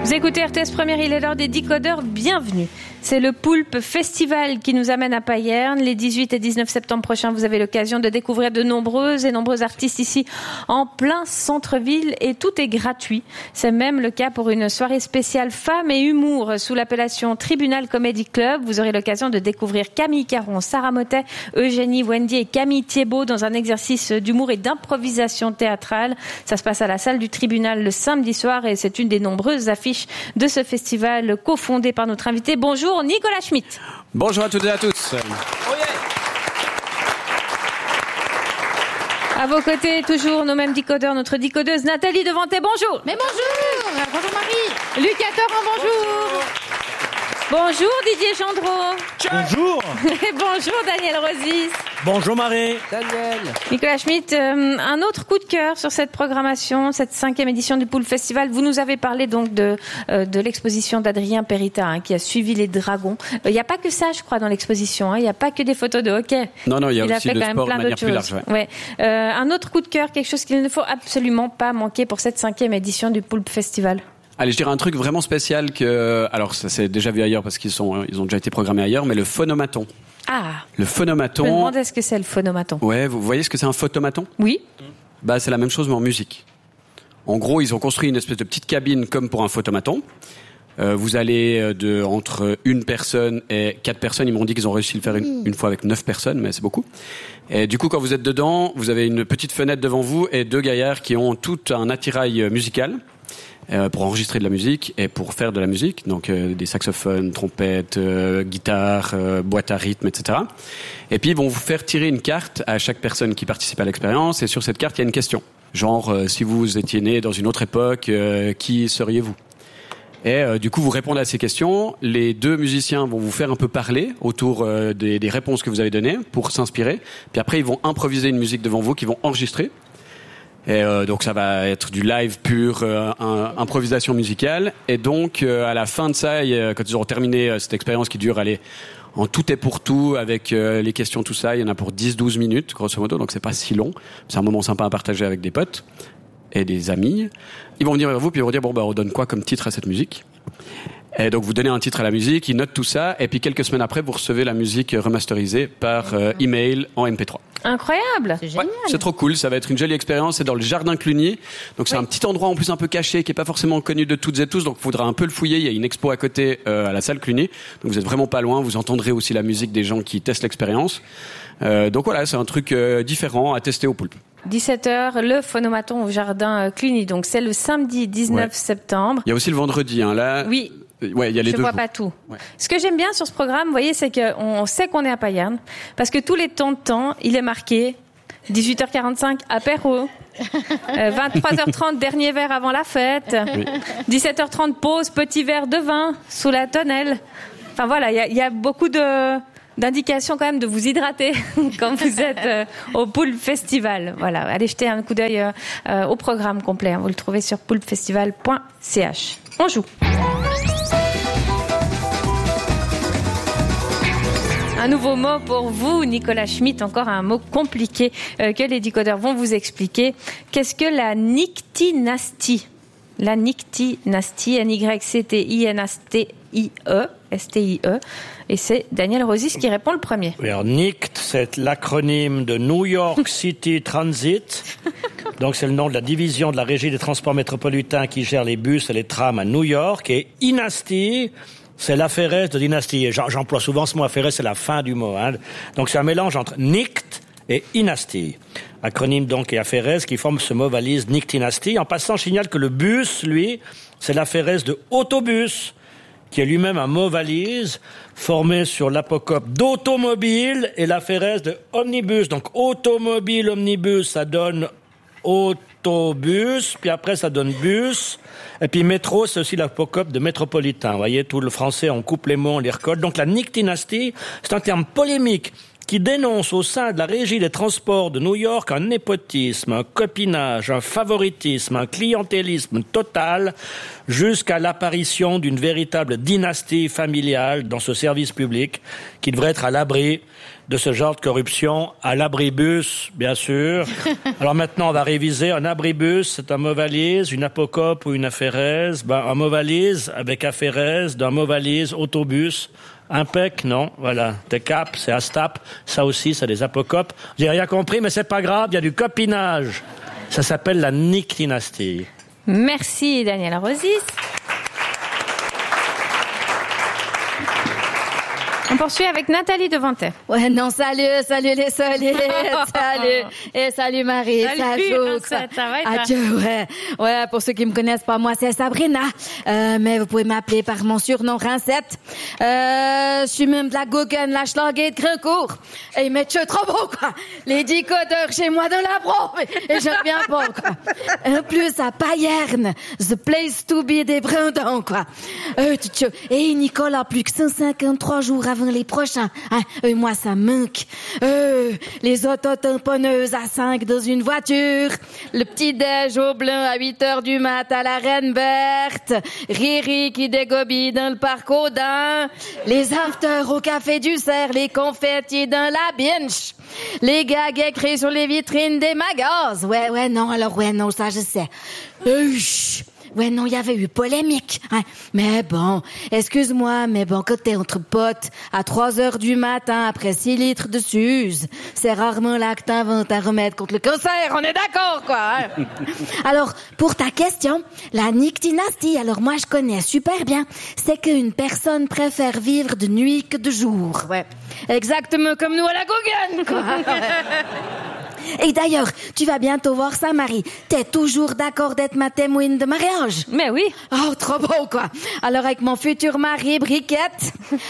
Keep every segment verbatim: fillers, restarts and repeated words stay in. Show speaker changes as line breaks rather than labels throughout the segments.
Vous écoutez R T S Première, il est l'heure des décodeurs, bienvenue. C'est le Poulpe Festival qui nous amène à Payerne. Les dix-huit et dix-neuf septembre prochains, vous avez l'occasion de découvrir de nombreuses et nombreux artistes ici en plein centre-ville et tout est gratuit. C'est même le cas pour une soirée spéciale femmes et humour sous l'appellation Tribunal Comedy Club. Vous aurez l'occasion de découvrir Camille Caron, Sarah Mottet, Eugénie Wendy et Camille Thiebaud dans un exercice d'humour et d'improvisation théâtrale. Ça se passe à la salle du tribunal le samedi soir et c'est une des nombreuses affiches de ce festival cofondé par notre invité. Bonjour Nicolas Schmitt.
Bonjour à toutes et à tous. Oh yeah.
À vos côtés, toujours nos mêmes décodeurs, notre décodeuse Nathalie Devanté, bonjour.
Mais bonjour. Bonjour Marie.
Lucas Torrent, bonjour. Bonjour Didier Gendreau.
Bonjour.
Et bonjour Daniel Rosis.
Bonjour Marie.
Daniel.
Nicolas Schmitt, euh, un autre coup de cœur sur cette programmation, cette cinquième édition du Poulpe Festival. Vous nous avez parlé donc de euh, de l'exposition d'Adrien Perita hein, qui a suivi les dragons. Il euh, n'y a pas que ça, je crois, dans l'exposition. Il hein, n'y a pas que des photos de hockey.
Non, non, il y a
il
aussi
a fait
le
quand même
sport
plein
de manière
d'autres
plus
choses.
large. Ouais.
Ouais. Euh, un autre coup de cœur, quelque chose qu'il ne faut absolument pas manquer pour cette cinquième édition du Poulpe Festival.
Allez, je dirais un truc vraiment spécial que, alors ça s'est déjà vu ailleurs parce qu'ils sont, ils ont déjà été programmés ailleurs, mais le phonomaton.
Ah.
Le phonomaton.
Je me demande est-ce que c'est le phonomaton.
Ouais, vous voyez ce que c'est un photomaton ?
Oui.
Bah, c'est la même chose mais en musique. En gros, ils ont construit une espèce de petite cabine comme pour un photomaton. Euh, vous allez de entre une personne et quatre personnes. Ils m'ont dit qu'ils ont réussi à le faire une, une fois avec neuf personnes, mais c'est beaucoup. Et du coup, quand vous êtes dedans, vous avez une petite fenêtre devant vous et deux gaillards qui ont tout un attirail musical. Euh, pour enregistrer de la musique et pour faire de la musique, donc euh, des saxophones, trompettes, euh, guitares, euh, boîtes à rythme, et cetera. Et puis ils vont vous faire tirer une carte à chaque personne qui participe à l'expérience et sur cette carte il y a une question. Genre, euh, si vous étiez né dans une autre époque, euh, qui seriez-vous ? Et euh, du coup, vous répondez à ces questions. Les deux musiciens vont vous faire un peu parler autour euh, des, des réponses que vous avez données pour s'inspirer. Puis après, ils vont improviser une musique devant vous qu'ils vont enregistrer. Et euh, donc ça va être du live pur, euh, un, improvisation musicale. Et donc euh, à la fin de ça, y a, quand ils auront terminé euh, cette expérience qui dure, allez, en tout et pour tout, avec euh, les questions, tout ça, il y en a pour dix douze minutes, grosso modo, donc c'est pas si long. C'est un moment sympa à partager avec des potes et des amis. Ils vont venir vers vous, puis ils vont dire, bon, bah, on donne quoi comme titre à cette musique ? Et donc vous donnez un titre à la musique, ils notent tout ça, et puis quelques semaines après, vous recevez la musique remasterisée par euh, email en M P trois.
Incroyable.
C'est génial.
Ouais, c'est trop cool, ça va être une jolie expérience, c'est dans le jardin Cluny, donc c'est oui. un petit endroit en plus un peu caché, qui est pas forcément connu de toutes et tous, donc il faudra un peu le fouiller, il y a une expo à côté euh, à la salle Cluny, donc vous êtes vraiment pas loin, vous entendrez aussi la musique des gens qui testent l'expérience, euh, donc voilà, c'est un truc euh, différent à tester au Poulpe.
dix-sept heures, le phonomaton au jardin Cluny, donc c'est le samedi dix-neuf
ouais.
septembre.
Il y a aussi le vendredi, hein, là...
Oui.
Ouais, il y a les
je
deux
vois
jours.
pas tout.
Ouais. Ce
que j'aime bien sur ce programme, vous voyez, c'est qu'on sait qu'on est à Payerne, parce que tous les temps de temps, il est marqué dix-huit heures quarante-cinq, apéro, euh, vingt-trois heures trente, dernier verre avant la fête, oui. dix-sept heures trente, pause, petit verre de vin sous la tonnelle. Enfin voilà, il y a, y a beaucoup de... d'indication quand même de vous hydrater quand vous êtes euh, au Poulpe Festival. Voilà, allez jeter un coup d'œil euh, euh, au programme complet. Hein. Vous le trouvez sur poulpe festival point c h. On joue. Un nouveau mot pour vous, Nicolas Schmitt, encore un mot compliqué euh, que les décodeurs vont vous expliquer. Qu'est-ce que la nyctinastie ? La nyctinastie, N Y C T I N A S T I E, S T I E, et c'est Daniel Rosis qui répond le premier.
Alors, N I C T, c'est l'acronyme de New York City Transit. Donc, c'est le nom de la division de la Régie des transports métropolitains qui gère les bus et les trams à New York. Et Inasti, c'est l'affairesse de dynastie. J'emploie souvent ce mot affairesse, c'est la fin du mot. Hein. Donc, c'est un mélange entre N I C T et Inasti. Acronyme donc et affairesse qui forme ce mot valise Nyctinastie. En passant, je signale que le bus, lui, c'est l'affairesse de autobus, qui est lui-même un mot valise formé sur l'apocope d'automobile et l'affairesse de omnibus. Donc automobile, omnibus, ça donne autobus, puis après ça donne bus, et puis métro, c'est aussi l'apocope de métropolitain. Vous voyez, tout le français, on coupe les mots, on les recode. Donc la nyctinastie, c'est un terme polémique qui dénonce au sein de la Régie des transports de New York un népotisme, un copinage, un favoritisme, un clientélisme total, jusqu'à l'apparition d'une véritable dynastie familiale dans ce service public qui devrait être à l'abri de ce genre de corruption, à l'abribus, bien sûr. Alors maintenant, on va réviser. Un abribus, c'est un mot-valise, une apocope ou une affairèse. Ben, un mot-valise avec affairèse, d'un mot-valise, autobus. Impec, non, voilà. Des cap, c'est Astap. Ça aussi, c'est des apocopes. J'ai rien compris, mais c'est pas grave, il y a du copinage. Ça s'appelle la nictinastie.
Merci, Daniel Rosis. On poursuit avec Nathalie Devantet.
Ouais, non, salut, salut les solides, salut, et salut Marie,
salut,
salut,
ça, ça va,
adieu, ouais, ouais, pour ceux qui me connaissent pas, moi c'est Sabrina, euh, mais vous pouvez m'appeler par mon surnom Rincette, euh, je suis même de la Guggen, la Schlager de Grandcourt, et mais tu es trop beau, quoi, les dix codeurs chez moi dans la bro, et je reviens pas, quoi, en plus à Payerne, the place to be des Brandons, quoi, euh, tu, tu, et Nicolas, plus que cent cinquante-trois jours avant les prochains. Hein, euh, moi, ça manque. Euh, les autotamponneuses à cinq dans une voiture. Le petit-déj au blanc à huit heures du mat à la Reine Berthe. Riri qui dégobille dans le parc Audin. Les afters au café du Cerf. Les confettis dans la binge. Les gags écrits sur les vitrines des magasins. Ouais, ouais, non, alors ouais, non, ça je sais. Euh, Ouais, non, il y avait eu polémique. Hein. Mais bon, excuse-moi, mais bon, quand t'es entre potes, à trois heures du matin, après six litres de Suze, c'est rarement là que t'inventes un remède contre le cancer, on est d'accord, quoi. Hein. Alors, pour ta question, la nictinastie, alors moi je connais super bien, c'est qu'une personne préfère vivre de nuit que de jour. Ouais. Exactement comme nous à la Guggen, quoi. Et d'ailleurs, tu vas bientôt voir ça, Marie. T'es toujours d'accord d'être ma témoine de mariage?
Mais oui.
Oh, trop beau, quoi. Alors, avec mon futur mari, Briquette,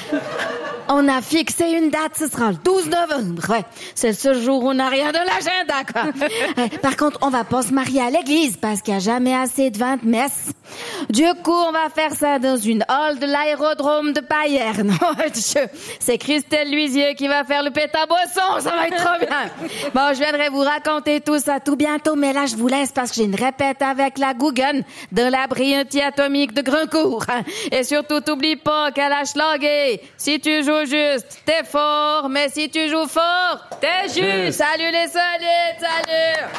on a fixé une date, ce sera le douze novembre. Ouais. C'est le seul jour où on n'a rien dans l'agenda, quoi. Par contre, on va pas se marier à l'église parce qu'il n'y a jamais assez de vingt messes. Du coup, on va faire ça dans une hall de l'aérodrome de Payerne. C'est Christelle Luisier qui va faire le pétaboisson. Ça va être trop bien. Bon, je viendrai vous raconter tout ça tout bientôt, mais là, je vous laisse parce que j'ai une répète avec la Guggen de l'abri anti-atomique de Grandcourt. Et surtout, t'oublie pas qu'à la Schlager, si tu joues juste, t'es fort, mais si tu joues fort, t'es juste. Salut les solides, salut.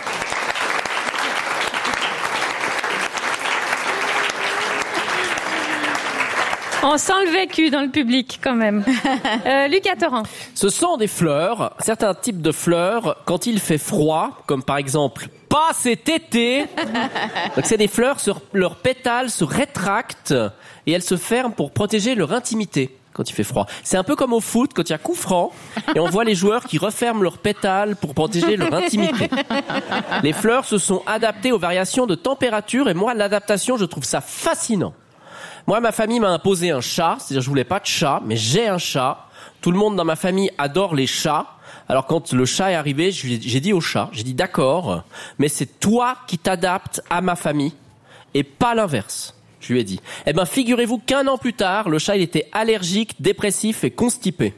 On sent le vécu dans le public, quand même. Euh, Lucas Torrent.
Ce sont des fleurs, certains types de fleurs, quand il fait froid, comme par exemple pas cet été. Donc c'est des fleurs, sur, leurs pétales se rétractent et elles se ferment pour protéger leur intimité quand il fait froid. C'est un peu comme au foot, quand il y a coup franc, et on voit les joueurs qui referment leurs pétales pour protéger leur intimité. Les fleurs se sont adaptées aux variations de température, et moi, l'adaptation, je trouve ça fascinant. Moi, ma famille m'a imposé un chat, c'est-à-dire je voulais pas de chat, mais j'ai un chat. Tout le monde dans ma famille adore les chats. Alors quand le chat est arrivé, j'ai dit au chat, j'ai dit d'accord, mais c'est toi qui t'adaptes à ma famille et pas l'inverse. Je lui ai dit. Eh ben, figurez-vous qu'un an plus tard, le chat, il était allergique, dépressif et constipé.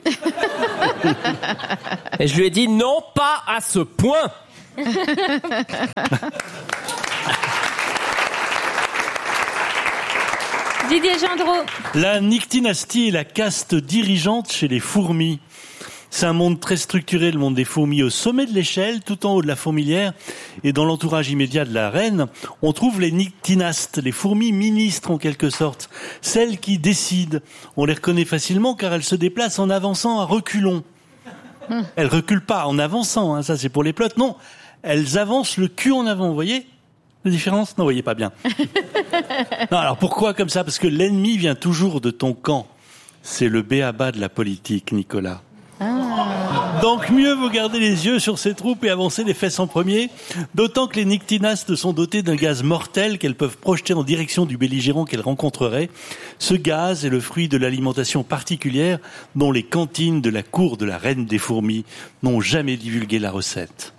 Et je lui ai dit non, pas à ce point.
Didier Gendreau.
La nictinastie est la caste dirigeante chez les fourmis. C'est un monde très structuré, le monde des fourmis, au sommet de l'échelle, tout en haut de la fourmilière. Et dans l'entourage immédiat de la reine, on trouve les nictinastes, les fourmis ministres en quelque sorte. Celles qui décident. On les reconnaît facilement car elles se déplacent en avançant à reculons. Elles reculent pas en avançant, hein, ça c'est pour les plots. Non, elles avancent le cul en avant, vous voyez la différence? Non, vous voyez pas bien. Non, alors pourquoi comme ça? Parce que l'ennemi vient toujours de ton camp. C'est le b.a.-ba de la politique, Nicolas. Ah. Donc mieux vaut garder les yeux sur ces troupes et avancer les fesses en premier, d'autant que les nictinastes sont dotés d'un gaz mortel qu'elles peuvent projeter en direction du belligérant qu'elles rencontreraient. Ce gaz est le fruit de l'alimentation particulière dont les cantines de la cour de la reine des fourmis n'ont jamais divulgué la recette.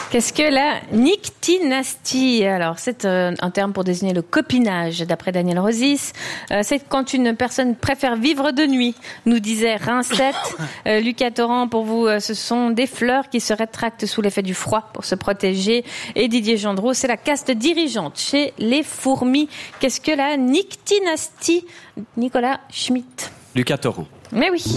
Qu'est-ce que la nyctinastie? Alors, c'est euh, un terme pour désigner le copinage, d'après Daniel Rosis. Euh, c'est quand une personne préfère vivre de nuit, nous disait Rincette. Euh, Lucas Torrent, pour vous, euh, ce sont des fleurs qui se rétractent sous l'effet du froid pour se protéger. Et Didier Gendreau, c'est la caste dirigeante chez les fourmis. Qu'est-ce que la nyctinastie? Nicolas Schmitt.
Lucas Torrent.
Mais oui.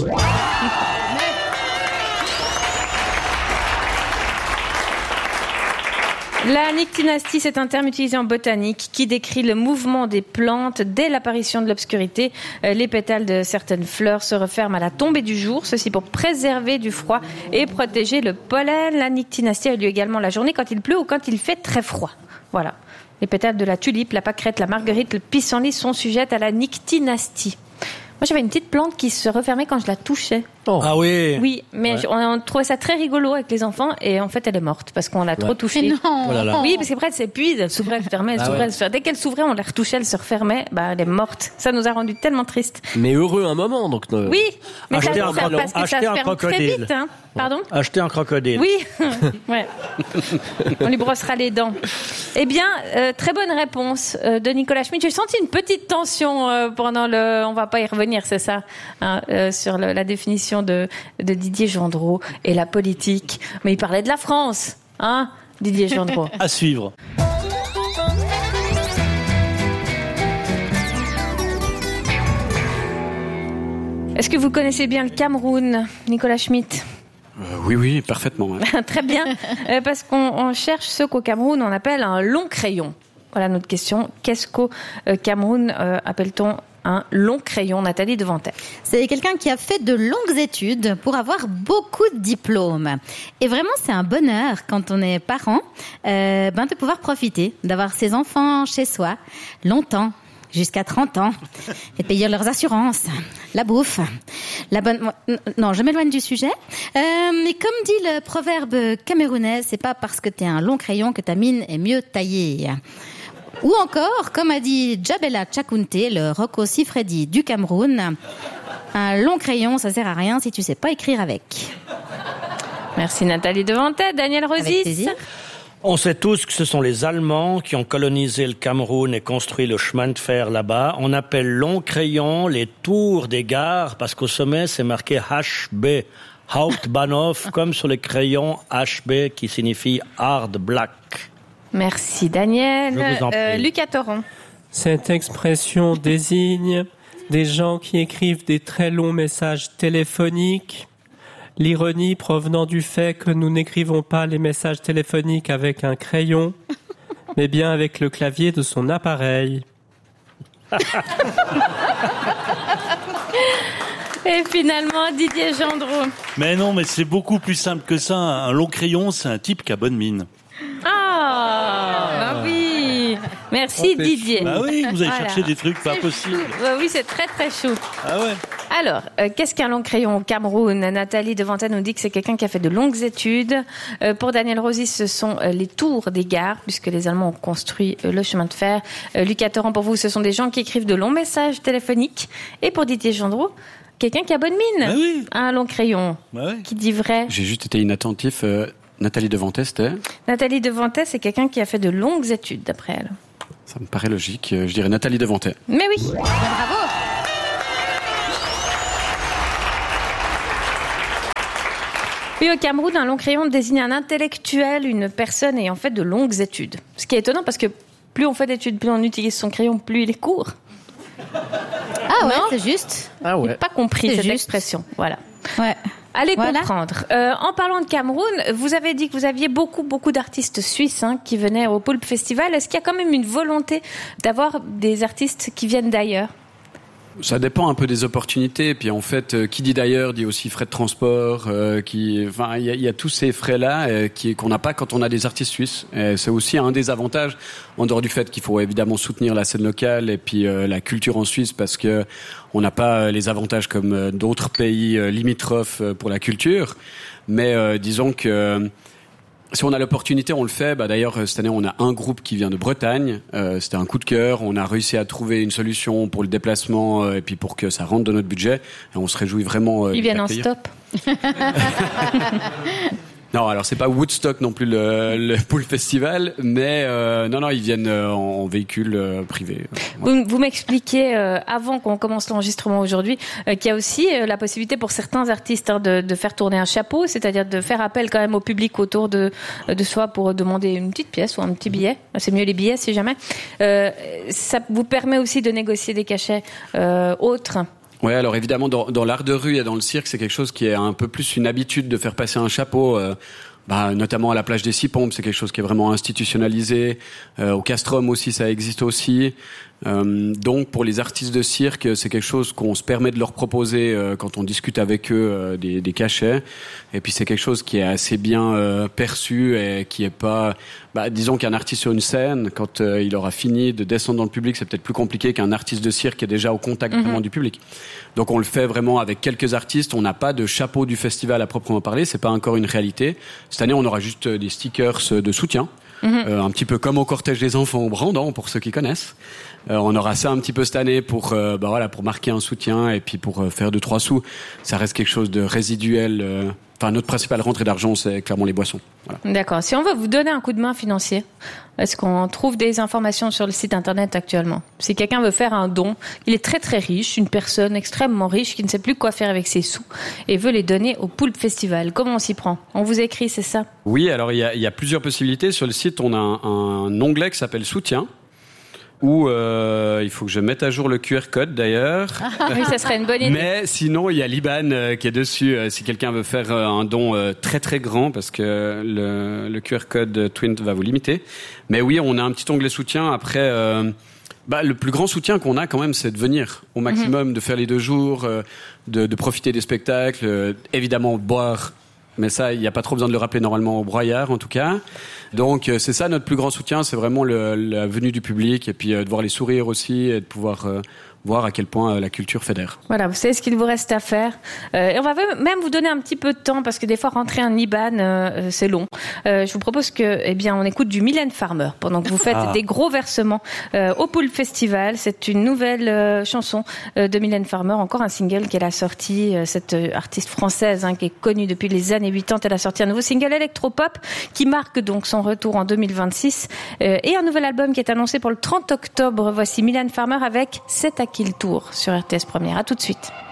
La nyctinastie, c'est un terme utilisé en botanique qui décrit le mouvement des plantes dès l'apparition de l'obscurité. Les pétales de certaines fleurs se referment à la tombée du jour, ceci pour préserver du froid et protéger le pollen. La nyctinastie a lieu également la journée quand il pleut ou quand il fait très froid. Voilà. Les pétales de la tulipe, la pâquerette, la marguerite, le pissenlit sont sujettes à la nyctinastie. Moi, j'avais une petite plante qui se refermait quand je la touchais.
Oh. Ah oui.
Oui, mais ouais. on, on trouvait ça très rigolo avec les enfants et en fait, elle est morte parce qu'on l'a trop
ouais.
touchée.
Mais non.
Oh là là.
Oui, parce qu'après, elle s'épuise, elle s'ouvrait, elle se fermait, elle ah s'ouvrait, ouais. elle se fermait. Dès qu'elle s'ouvrait, on la retouchait, elle se refermait, bah, elle est morte. Ça nous a rendu tellement tristes.
Mais heureux un moment, donc. Euh...
Oui, mais
acheter
ça,
un,
ça, parce que
acheter
ça se
un
ferme
crocodile.
très vite, hein. Pardon?
Acheter un crocodile.
Oui, ouais. On lui brossera les dents. Eh bien, euh, très bonne réponse euh, de Nicolas Schmitt. J'ai senti une petite tension euh, pendant le. On va pas y revenir, c'est ça, hein, euh, sur le, la définition de, de Didier Gendreau et la politique. Mais il parlait de la France, hein, Didier Gendreau.
À suivre.
Est-ce que vous connaissez bien le Cameroun, Nicolas Schmitt?
Euh, oui, oui, parfaitement. Ouais.
Très bien, euh, parce qu'on on cherche ce qu'au Cameroun on appelle un long crayon. Voilà notre question. Qu'est-ce qu'au Cameroun euh, appelle-t-on un long crayon? Nathalie Devantet.
C'est quelqu'un qui a fait de longues études pour avoir beaucoup de diplômes. Et vraiment, c'est un bonheur quand on est parent euh, ben, de pouvoir profiter, d'avoir ses enfants chez soi longtemps. Jusqu'à trente ans, et payer leurs assurances, la bouffe, la bonne... Non, je m'éloigne du sujet. Euh, mais comme dit le proverbe camerounais, c'est pas parce que t'es un long crayon que ta mine est mieux taillée. Ou encore, comme a dit Djabela Tchakounte, le Rocco Siffredi du Cameroun, un long crayon, ça sert à rien si tu sais pas écrire avec.
Merci Nathalie Devantet. Daniel Rosis.
Avec plaisir.
On sait tous que ce sont les Allemands qui ont colonisé le Cameroun et construit le chemin de fer là-bas. On appelle long crayon les tours des gares parce qu'au sommet c'est marqué H B, Hauptbahnhof, comme sur les crayons H B qui signifie hard black.
Merci Daniel.
Je vous en prie.
Euh, Lucas Torrent.
Cette expression désigne des gens qui écrivent des très longs messages téléphoniques. L'ironie provenant du fait que nous n'écrivons pas les messages téléphoniques avec un crayon, mais bien avec le clavier de son appareil.
Et finalement, Didier Gendreau.
Mais non, mais c'est beaucoup plus simple que ça. Un long crayon, c'est un type qui a bonne mine.
Ah, bah oui. Merci
Oh,
Didier.
Bah oui, vous avez
Voilà.
cherché des trucs pas
C'est
possibles.
chou. Bah oui, c'est très très chou.
Ah ouais.
Alors, euh, qu'est-ce qu'un long crayon au Cameroun? Nathalie Devantet nous dit que c'est quelqu'un qui a fait de longues études. Euh, pour Daniel Rosis, ce sont euh, les tours des gares, puisque les Allemands ont construit euh, le chemin de fer. Euh, Lucas Torrent, pour vous, ce sont des gens qui écrivent de longs messages téléphoniques. Et pour Didier Gendreau, quelqu'un qui a bonne mine.
Bah oui.
Un long crayon
Bah ouais.
qui dit vrai.
J'ai juste été inattentif. Euh, Nathalie Devantet, c'était...
Nathalie Devantet, c'est quelqu'un qui a fait de longues études, d'après elle.
Ça me paraît logique. Euh, Je dirais Nathalie Devantet.
Mais oui.
Bravo.
Oui, au Cameroun, un long crayon désigne un intellectuel, une personne ayant fait de longues études. Ce qui est étonnant parce que plus on fait d'études, plus on utilise son crayon, plus il est court.
Ah ouais,
Non.
c'est juste.
Ah
J'ai pas compris
C'est
cette
juste.
expression. Voilà.
Ouais.
Allez
Voilà.
comprendre. Euh, en parlant de Cameroun, vous avez dit que vous aviez beaucoup, beaucoup d'artistes suisses hein, qui venaient au Pulp Festival. Est-ce qu'il y a quand même une volonté d'avoir des artistes qui viennent d'ailleurs ?
Ça dépend un peu des opportunités. Puis en fait, euh, qui dit d'ailleurs dit aussi frais de transport. Euh, qui, enfin, il y a, il y a tous ces frais-là euh, qui, qu'on n'a pas quand on a des artistes suisses. Et c'est aussi un des avantages, en dehors du fait qu'il faut évidemment soutenir la scène locale et puis euh, la culture en Suisse, parce que on n'a pas les avantages comme euh, d'autres pays euh, limitrophes euh, pour la culture. Mais euh, disons que euh, si on a l'opportunité, on le fait. Bah, d'ailleurs, cette année, on a un groupe qui vient de Bretagne. Euh, c'était un coup de cœur. On a réussi à trouver une solution pour le déplacement euh, et puis pour que ça rentre dans notre budget. Et on se réjouit vraiment. Euh,
Ils
de
viennent en
l'accueillir.
stop.
Non, alors c'est pas Woodstock non plus le, le Pool Festival, mais euh, non, non, ils viennent euh, en véhicule euh, privé.
Vous, vous m'expliquiez euh, avant qu'on commence l'enregistrement aujourd'hui euh, qu'il y a aussi euh, la possibilité pour certains artistes hein, de, de faire tourner un chapeau, c'est-à-dire de faire appel quand même au public autour de, de soi pour demander une petite pièce ou un petit billet. C'est mieux les billets si jamais. Euh, ça vous permet aussi de négocier des cachets euh, autres.
Ouais, alors évidemment, dans, dans l'art de rue et dans le cirque, c'est quelque chose qui est un peu plus une habitude de faire passer un chapeau, euh, bah, notamment à la plage des Six Pompes, c'est quelque chose qui est vraiment institutionnalisé. Euh, au Castrum aussi, ça existe aussi. Euh, donc, pour les artistes de cirque, c'est quelque chose qu'on se permet de leur proposer euh, quand on discute avec eux euh, des, des cachets. Et puis, c'est quelque chose qui est assez bien euh, perçu et qui est pas... Bah, disons qu'un artiste sur une scène, quand euh, il aura fini de descendre dans le public, c'est peut-être plus compliqué qu'un artiste de cirque qui est déjà au contact
Mm-hmm.
vraiment du public. Donc, on le fait vraiment avec quelques artistes. On n'a pas de chapeau du festival à proprement parler. C'est pas encore une réalité. Cette année, on aura juste des stickers de soutien. Mm-hmm. Euh, un petit peu comme au cortège des enfants au Brandon, pour ceux qui connaissent. Euh, on aura ça un petit peu cette année pour, euh, bah voilà, pour marquer un soutien et puis pour euh, faire deux trois sous. Ça reste quelque chose de résiduel. Euh, Enfin, notre principale rentrée d'argent, c'est clairement les boissons. Voilà.
D'accord. Si on veut vous donner un coup de main financier, est-ce qu'on trouve des informations sur le site internet actuellement? Si quelqu'un veut faire un don, il est très très riche, une personne extrêmement riche qui ne sait plus quoi faire avec ses sous et veut les donner au Poulpe Festival. Comment on s'y prend? On vous écrit, c'est ça?
Oui, alors il y a, il y a plusieurs possibilités. Sur le site, on a un, un onglet qui s'appelle Soutien. Où euh, il faut que je mette à jour le Q R code d'ailleurs.
Oui, ça serait une bonne idée.
Mais sinon, il y a l'I B A N euh, qui est dessus euh, si quelqu'un veut faire euh, un don euh, très très grand parce que le, le Q R code Twint va vous limiter. Mais oui, on a un petit onglet soutien. Après, euh, bah, le plus grand soutien qu'on a quand même, c'est de venir au maximum, mm-hmm. de faire les deux jours, euh, de, de profiter des spectacles, euh, évidemment boire. Mais ça, il n'y a pas trop besoin de le rappeler normalement au broyard, en tout cas. Donc, euh, c'est ça notre plus grand soutien, c'est vraiment le, la venue du public et puis euh, de voir les sourires aussi et de pouvoir euh, voir à quel point euh, la culture fédère.
Voilà, vous savez ce qu'il vous reste à faire. Euh, et on va même vous donner un petit peu de temps parce que des fois, rentrer un I B A N, euh, c'est long. Euh, je vous propose que, eh bien, on écoute du Mylène Farmer pendant que vous faites ah. des gros versements euh, au Poulpe Festival. C'est une nouvelle euh, chanson euh, de Mylène Farmer, encore un single qu'elle a sorti, euh, cette euh, artiste française hein, qui est connue depuis les années quatre-vingt-dix. Elle a sorti un nouveau single électropop qui marque donc son retour en deux mille vingt-six euh, et un nouvel album qui est annoncé pour le trente octobre. Voici Mylène Farmer avec C'est à qui le tour sur R T S Première. À tout de suite.